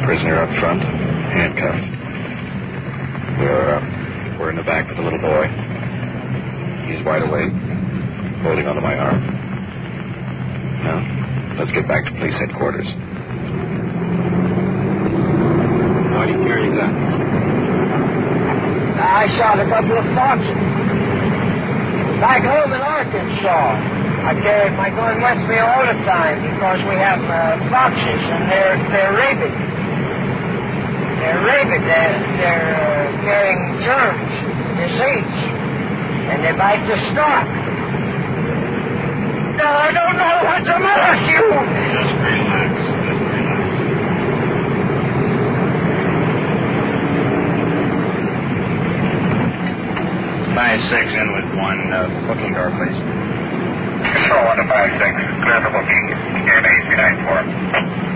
prisoner up front, handcuffed. We're in the back with the little boy. He's wide awake, holding onto my arm. Now, let's get back to police headquarters. Why do you carry a gun? I shot a couple of foxes. Back home in Arkansas. I carried my gun with me all the time because we have foxes and they're rabid. They're rabid. They're carrying germs, disease, and they bite the stock. No, I don't know what's the matter with you. Just relax. 5-6 in with one. Booking door, please. Control 1 to 5-6. Clear for booking. Airbase 394.